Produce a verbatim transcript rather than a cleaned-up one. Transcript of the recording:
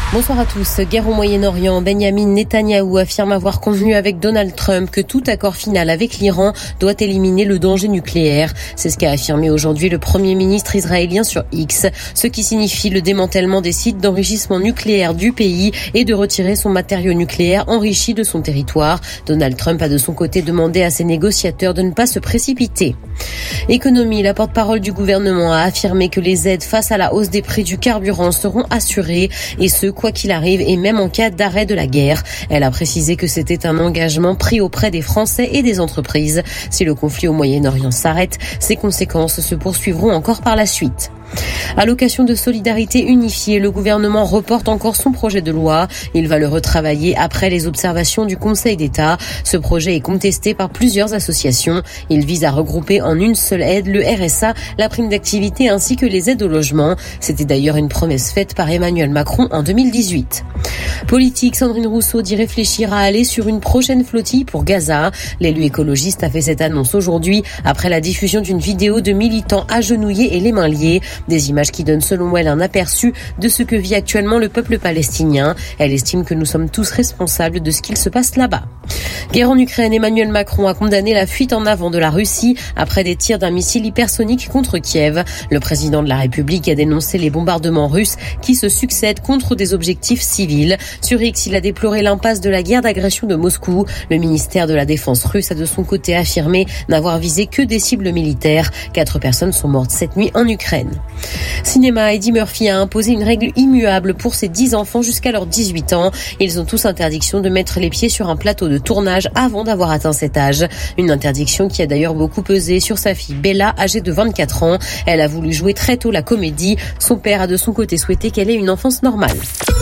Bonsoir à tous. Guerre au Moyen-Orient. Benjamin Netanyahou affirme avoir convenu avec Donald Trump que tout accord final avec l'Iran doit éliminer le danger nucléaire. C'est ce qu'a affirmé aujourd'hui le Premier ministre israélien sur X, ce qui signifie le démantèlement des sites d'enrichissement nucléaire du pays et de retirer son matériau nucléaire enrichi de son territoire. Donald Trump a de son côté demandé à ses négociateurs de ne pas se précipiter. Économie, la porte-parole du gouvernement a affirmé que les aides face à la hausse des prix du carburant seront assurées, et ce, quoi qu'il arrive, et même en cas d'arrêt de la guerre. Elle a précisé que c'était un engagement pris auprès des Français et des entreprises. Si le conflit au Moyen-Orient s'arrête, ses conséquences se poursuivront encore par la suite. Allocation de solidarité unifiée, le gouvernement reporte encore son projet de loi. Il va le retravailler après les observations du Conseil d'État. Ce projet est contesté par plusieurs associations. Il vise à regrouper en une seule aide le R S A, la prime d'activité ainsi que les aides au logement. C'était d'ailleurs une promesse faite par Emmanuel Macron en deux mille dix-huit. Politique, Sandrine Rousseau dit réfléchir à aller sur une prochaine flottille pour Gaza. L'élu écologiste a fait cette annonce aujourd'hui après la diffusion d'une vidéo de militants agenouillés et les mains liées. Des images qui donnent selon elle un aperçu de ce que vit actuellement le peuple palestinien. Elle estime que nous sommes tous responsables de ce qu'il se passe là-bas. Guerre en Ukraine, Emmanuel Macron a condamné la fuite en avant de la Russie après des tirs d'un missile hypersonique contre Kiev. Le président de la République a dénoncé les bombardements russes qui se succèdent contre des objectifs civils. Sur X, il a déploré l'impasse de la guerre d'agression de Moscou. Le ministère de la Défense russe a de son côté affirmé n'avoir visé que des cibles militaires. Quatre personnes sont mortes cette nuit en Ukraine. Cinéma, Eddie Murphy a imposé une règle immuable pour ses dix enfants jusqu'à leurs dix-huit ans. Ils ont tous interdiction de mettre les pieds sur un plateau de tournage avant d'avoir atteint cet âge. Une interdiction qui a d'ailleurs beaucoup pesé sur sa fille Bella, âgée de vingt-quatre ans. Elle a voulu jouer très tôt la comédie. Son père a de son côté souhaité qu'elle ait une enfance normale.